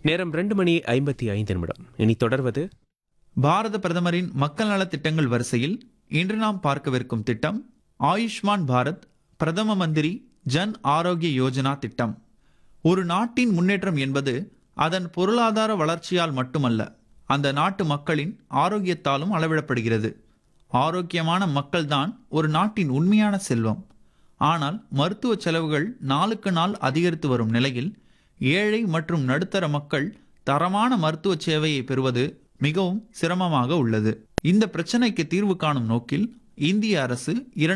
நேரம் 2:55. இனி தொடர்வது பாரத பிரதமரின் மக்கள் நலத் திட்டங்கள் வரிசையில் இன்று நாம் பார்க்கவிருக்கும் திட்டம் ஆயுஷ்மான் பாரத் பிரதம மந்திரி ஜன் ஆரோக்கிய யோஜனா திட்டம். ஒரு நாட்டின் முன்னேற்றம் என்பது அதன் பொருளாதார வளர்ச்சியால் மட்டுமல்ல, அந்த நாட்டு மக்களின் ஆரோக்கியத்தாலும் அளவிடப்படுகிறது. ஆரோக்கியமான மக்கள்தான் ஒரு நாட்டின் உண்மையான செல்வம். ஆனால் மருத்துவ செலவுகள் நாளுக்கு நாள் அதிகரித்து வரும் நிலையில் ஏழை மற்றும் நடுத்தர மக்கள் தரமான மருத்துவ சேவையை பெறுவது மிகவும் சிரமமாக உள்ளது. இந்த பிரச்சனைக்கு தீர்வு காணும் நோக்கில் இந்திய அரசு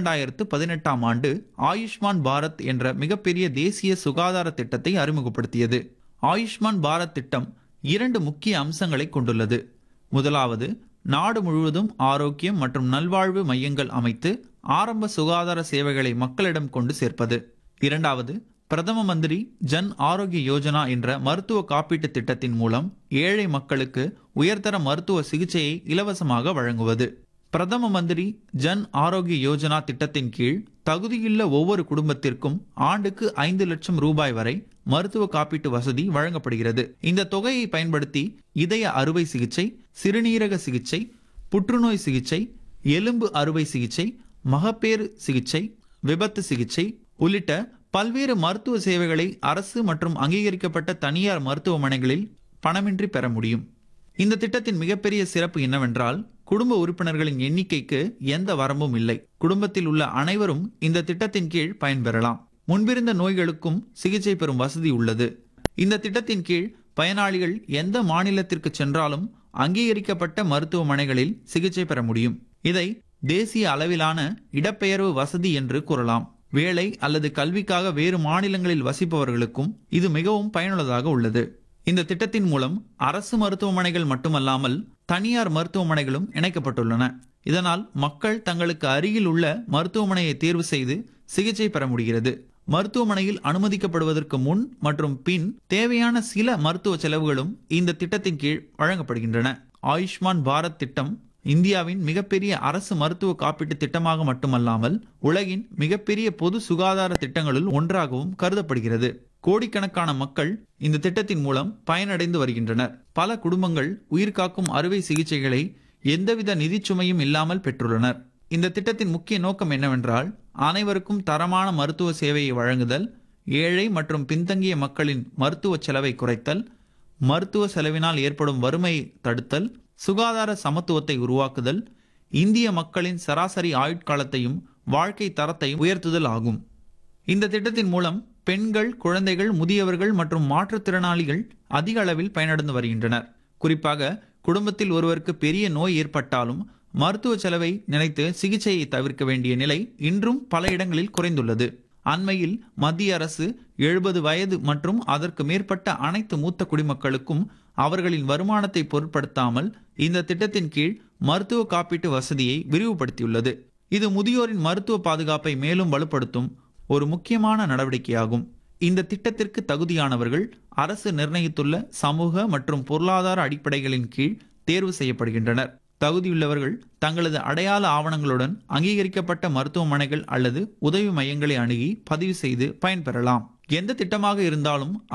2018ஆம் ஆண்டு ஆயுஷ்மான் பாரத் என்ற மிகப்பெரிய தேசிய சுகாதார திட்டத்தை அறிமுகப்படுத்தியது. ஆயுஷ்மான் பாரத் திட்டம் 2 முக்கிய அம்சங்களை கொண்டுள்ளது. முதலாவது, நாடு முழுவதும் ஆரோக்கியம் மற்றும் நல்வாழ்வு மையங்கள் அமைத்து ஆரம்ப சுகாதார சேவைகளை மக்களிடம் கொண்டு சேர்ப்பது. இரண்டாவது, பிரதம மந்திரி ஜன் ஆரோக்கிய யோஜனா என்ற மருத்துவ காப்பீட்டு திட்டத்தின் மூலம் ஏழை மக்களுக்கு உயர்தர மருத்துவ சிகிச்சையை இலவசமாக வழங்குவது. பிரதம மந்திரி ஜன் ஆரோக்கிய யோஜனா திட்டத்தின் கீழ் தகுதியுள்ள ஒவ்வொரு குடும்பத்திற்கும் ஆண்டுக்கு 5 லட்சம் ரூபாய் வரை மருத்துவ காப்பீட்டு வசதி வழங்கப்படுகிறது. இந்த தொகையை பயன்படுத்தி இதய அறுவை சிகிச்சை, சிறுநீரக சிகிச்சை, புற்றுநோய் சிகிச்சை, எலும்பு அறுவை சிகிச்சை, மகப்பேறு சிகிச்சை, விபத்து சிகிச்சை உள்ளிட்ட பல்வேறு மருத்துவ சேவைகளை அரசு மற்றும் அங்கீகரிக்கப்பட்ட தனியார் மருத்துவமனைகளில் பணமின்றி பெற முடியும். இந்த திட்டத்தின் மிகப்பெரிய சிறப்பு என்னவென்றால், குடும்ப உறுப்பினர்களின் எண்ணிக்கைக்கு எந்த வரம்பும் இல்லை. குடும்பத்தில் உள்ள அனைவரும் இந்த திட்டத்தின் கீழ் பயன்பெறலாம். முன்பிருந்த நோய்களுக்கும் சிகிச்சை பெறும் வசதி உள்ளது. இந்த திட்டத்தின் கீழ் பயனாளிகள் எந்த மாநிலத்திற்கு சென்றாலும் அங்கீகரிக்கப்பட்ட மருத்துவமனைகளில் சிகிச்சை பெற முடியும். இதை தேசிய அளவிலான இடப்பெயர்வு வசதி என்று கூறலாம். வேலை அல்லது கல்விக்காக வேறு மாநிலங்களில் வசிப்பவர்களுக்கும் இது மிகவும் பயனுள்ளதாக உள்ளது. இந்த திட்டத்தின் மூலம் அரசு மருத்துவமனைகள் மட்டுமல்லாமல் தனியார் மருத்துவமனைகளும் இணைக்கப்பட்டுள்ளன. இதனால் மக்கள் தங்களுக்கு அருகில் உள்ள மருத்துவமனையை தேர்வு செய்து சிகிச்சை பெற முடிகிறது. மருத்துவமனையில் அனுமதிக்கப்படுவதற்கு முன் மற்றும் பின் தேவையான சில மருத்துவ செலவுகளும் இந்த திட்டத்தின் கீழ் வழங்கப்படுகின்றன. ஆயுஷ்மான் பாரத் திட்டம் இந்தியாவின் மிகப்பெரிய அரசு மருத்துவ காப்பீட்டு திட்டமாக மட்டுமல்லாமல் உலகின் மிகப்பெரிய பொது சுகாதார திட்டங்களுள் ஒன்றாகவும் கருதப்படுகிறது. கோடிக்கணக்கான மக்கள் இந்த திட்டத்தின் மூலம் பயனடைந்து வருகின்றனர். பல குடும்பங்கள் உயிர்காக்கும் அறுவை சிகிச்சைகளை எந்தவித நிதிச்சுமையும் இல்லாமல் பெற்றுள்ளனர். இந்த திட்டத்தின் முக்கிய நோக்கம் என்னவென்றால், அனைவருக்கும் தரமான மருத்துவ சேவையை வழங்குதல், ஏழை மற்றும் பின்தங்கிய மக்களின் மருத்துவ செலவை குறைத்தல், மருத்துவ செலவினால் ஏற்படும் வறுமையை தடுத்தல், சுகாதார சமத்துவத்தை உருவாக்குதல், இந்திய மக்களின் சராசரி ஆயுட்காலத்தையும் வாழ்க்கை தரத்தையும் உயர்த்துதல் ஆகும். இந்த திட்டத்தின் மூலம் பெண்கள், குழந்தைகள், முதியவர்கள் மற்றும் மாற்றுத்திறனாளிகள் அதிக அளவில் பயனடைந்து வருகின்றனர். குறிப்பாக குடும்பத்தில் ஒருவருக்கு பெரிய நோய் ஏற்பட்டாலும் மருத்துவ செலவை நினைத்து சிகிச்சையை தவிர்க்க வேண்டிய நிலை இன்றும் பல இடங்களில் குறைந்துள்ளது. அண்மையில் மத்திய அரசு 70 வயது மற்றும் அதற்கு மேற்பட்ட அனைத்து மூத்த குடிமக்களுக்கும் அவர்களின் வருமானத்தை பொருட்படுத்தாமல் இந்த திட்டத்தின் கீழ் மருத்துவ காப்பீட்டு வசதியை விரிவுபடுத்தியுள்ளது. இது முதியோரின் மருத்துவ பாதுகாப்பை மேலும் வலுப்படுத்தும் ஒரு முக்கியமான நடவடிக்கையாகும். இந்த திட்டத்திற்கு தகுதியானவர்கள் அரசு நிர்ணயித்துள்ள சமூக மற்றும் பொருளாதார அடிப்படைகளின் கீழ் தேர்வு செய்யப்படுகின்றனர். தகுதியுள்ளவர்கள் தங்களது அடையாள ஆவணங்களுடன் அங்கீகரிக்கப்பட்ட மருத்துவமனைகள் அல்லது உதவி மையங்களை அணுகி பதிவு செய்து பயன்பெறலாம். எந்த திட்டமாக இருந்தாலும்